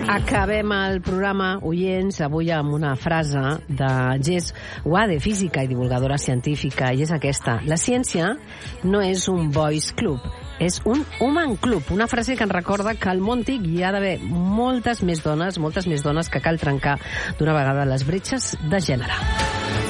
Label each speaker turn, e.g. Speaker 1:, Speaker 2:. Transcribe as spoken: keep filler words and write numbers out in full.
Speaker 1: Acabem el programa, oients, avui amb una frase de Jess Wade, física i divulgadora científica, i és aquesta: la ciència no és un boys club, és un human club. Una frase que ens recorda que al món TIC hi ha d'haver moltes més dones, moltes més dones que cal trencar d'una vegada les bretxes de gènere.